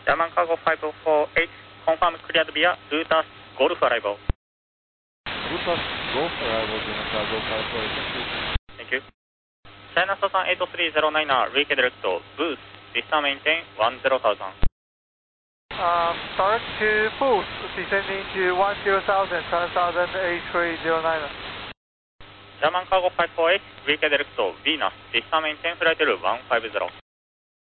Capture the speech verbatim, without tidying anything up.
German Cargo five four eight, confirm cleared via Lutas Golf Arrival. Lutas Golf Arrival, German Cargo five four eight, thank you. Thank you. China Southern eight three zero nine, Reiki direct, booth, distance maintain one zero thousand. Uh, direct to booth, descending to one zero thousand, China Southern eight three zero nine. German Cargo five four eight, Reiki direct, Venus, distance maintain flight level one five zero.